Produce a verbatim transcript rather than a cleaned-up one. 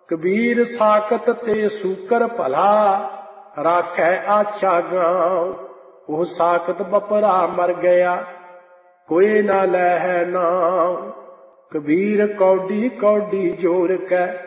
कबीर साकत ते सूकर भला, राखै आछा गाँव। ओह साकत बपरा मर गया, कोई ना लै है नाम। कबीर कौडी कौडी जोर कै,